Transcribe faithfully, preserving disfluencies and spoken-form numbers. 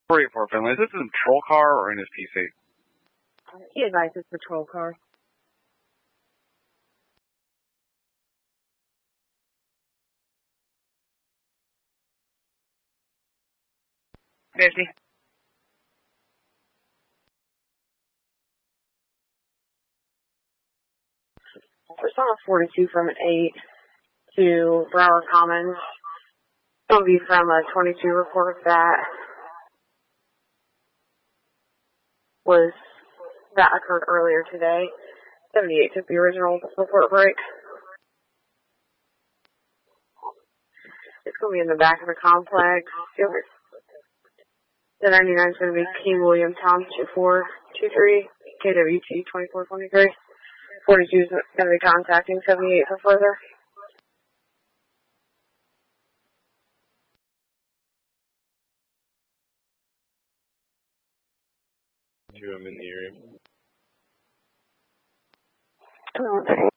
four eight four Finley, is this a patrol car or in his P C? He advises patrol car. Fifty. We're on forty-two from an eight to Broward Commons. It'll be from a twenty-two report that was that occurred earlier today. seventy-eight took the original report break. It's going to be in the back of the complex. The ninety-nine is going to be King William Tom two four two three, K W T twenty-four twenty-three. forty-two is going to be contacting seventy-eight for further. I'm in the area. Oh,